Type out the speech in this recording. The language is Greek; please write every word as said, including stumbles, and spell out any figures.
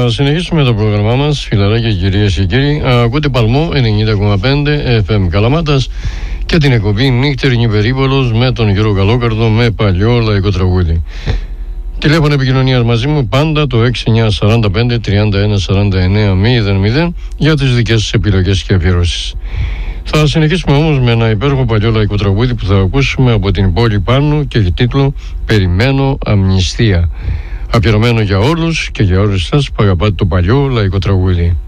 Θα συνεχίσουμε το πρόγραμμά μας, φιλαράκια κυρίες και κύριοι. Ακούτε Παλμό ενενήντα κόμμα πέντε εφ εμ Καλαμάτας και την εκπομπή Νύχτερινη Περίπολος με τον Γιώργο Καλόκαρδο με παλιό λαϊκό τραγούδι. Τηλέφωνο επικοινωνίας μαζί μου πάντα το έξι εννιά τέσσερα πέντε τριάντα ένα σαράντα εννέα μηδέν μηδέν για τις δικές σας επιλογές και αφιερώσεις. Θα συνεχίσουμε όμως με ένα υπέροχο παλιό λαϊκό τραγούδι που θα ακούσουμε από την πόλη Πάνου και έχει τίτλο «Περιμένω αμνηστία». Αφιερωμένο για όλους και για όλες σας που αγαπάτε το παλιό λαϊκό τραγούδι.